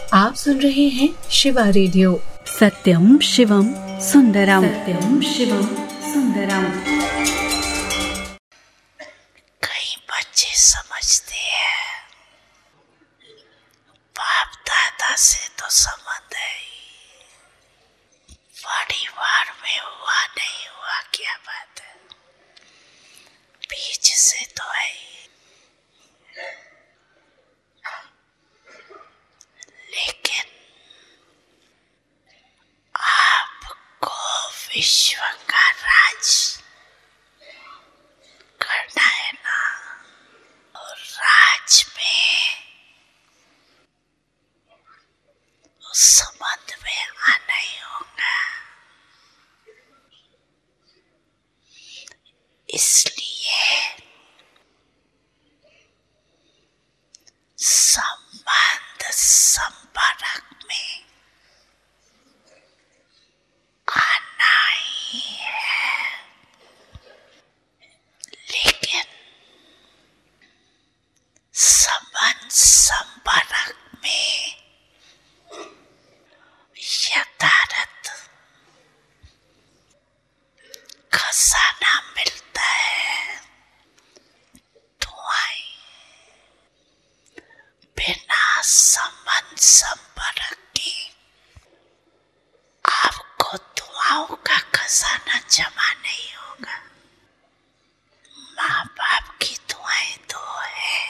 आप सुन रहे हैं शिवा रेडियो। सत्यम शिवम सुंदरम, सत्यम शिवम सुंदरम। कई बच्चे समझते हैं बाप दादा से तो संबंध है, परिवार में हुआ नहीं हुआ क्या बात है, बीच से तो है। लेकिन आपको विश्व का राज करना है ना, और राज में उस संबंध में आना ही होगा। इसलिए संबंध संपर्क में आना ही है। लेकिन संबंध संपर्क में यथार्थ खजाना मिलता है, धुआं। बिना संबंध संपर्क के आपको दुआओं का खजाना जमा नहीं होगा। माँ बाप की दुआएं तो है,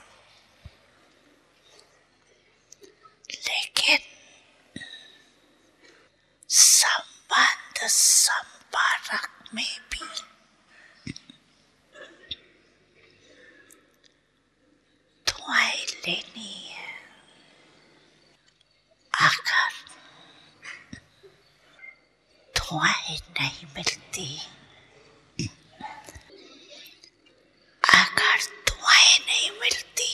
लेकिन संबंध संपर्क में भी दुआएं लेनी है। अगर दुआएं नहीं मिलती, अगर दुआएं नहीं मिलती,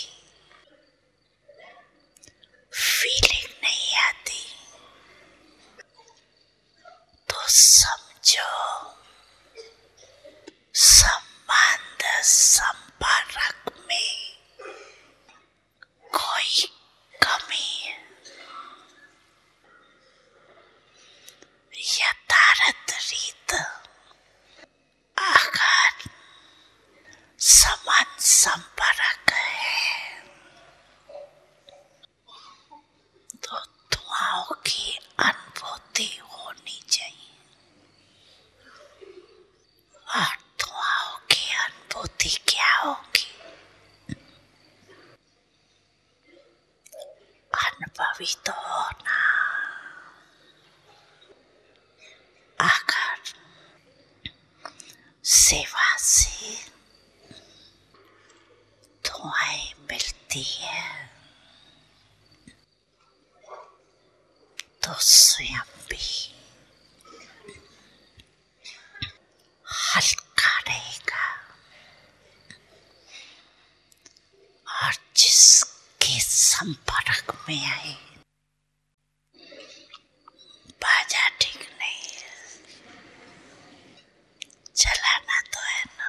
फीलिंग नहीं आती, तो समझो संबंध संपर्क में कोई कमी है। यथार्थ रीत अगर संबंध संपर्क है तो दुआओं की अनुभूति होनी चाहिए। और दुआओं की अनुभूति क्या होगी? अनुभवी तो होना। अगर सेवा से दुआएं मिलती है तो स्वयं भी हल्का रहेगा, और जिसके संपर्क में आए बाजा ठीक नहीं है, चलाना तो है ना।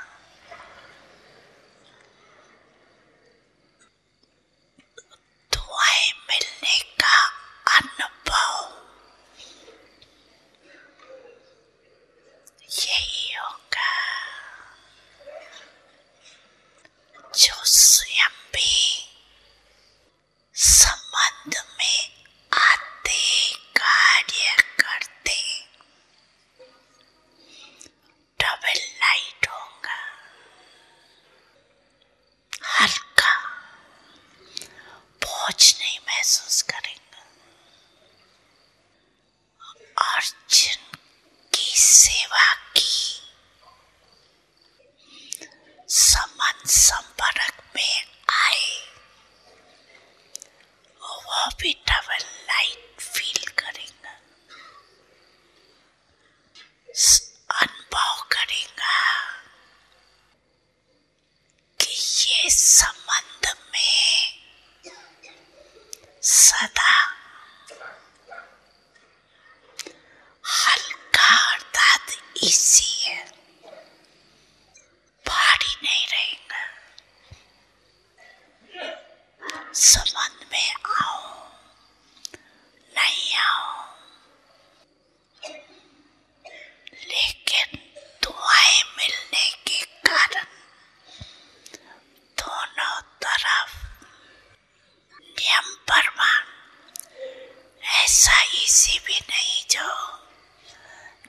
दुआएं मिलने का अनुभव यही होगा जो स्वयं भी संबंध में आते कार्य करते डबल लाइट होगा, हल्का, बोझ नहीं महसूस करेंगे। और जिनकी सेवा की संबंध संपर्क में आए, वो भी डबल लाइट फील करेंगे, अनुभव करेगा कि ये संबंध में सदा हल्का अर्थात इसी है, भारी नहीं रहेगा। संबंध में आओ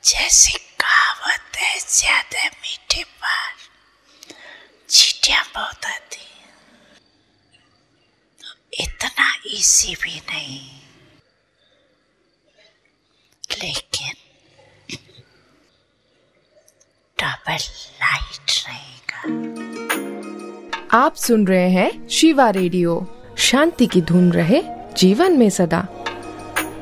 जैसे कहावत है, ज्यादा मीठे पर चींटियां बहुत आती हैं, तो इतना इजी भी नहीं, लेकिन डबल लाइट रहेगा। आप सुन रहे हैं शिवा रेडियो। शांति की धुन रहे जीवन में सदा।